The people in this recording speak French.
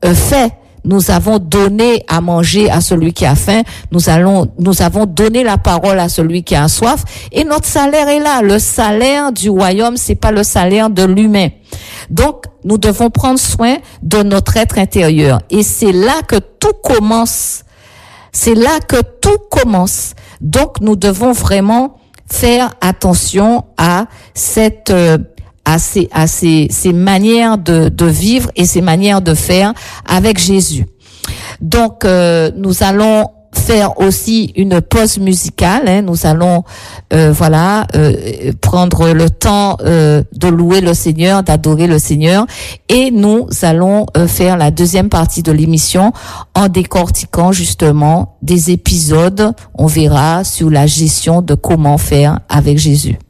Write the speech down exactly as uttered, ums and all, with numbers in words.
euh, fait. Nous avons donné à manger à celui qui a faim. Nous allons, nous avons donné la parole à celui qui a soif. Et notre salaire est là. Le salaire du royaume, c'est pas le salaire de l'humain. Donc, nous devons prendre soin de notre être intérieur. Et c'est là que tout commence. C'est là que tout commence. Donc, nous devons vraiment faire attention à cette, euh, à ces, à ces, ces manières de, de vivre et ces manières de faire avec Jésus. Donc, euh, nous allons faire aussi une pause musicale. Hein. Nous allons, euh, voilà, euh, prendre le temps euh, de louer le Seigneur, d'adorer le Seigneur, et nous allons euh, faire la deuxième partie de l'émission en décortiquant justement des épisodes. On verra sur la gestion de comment faire avec Jésus.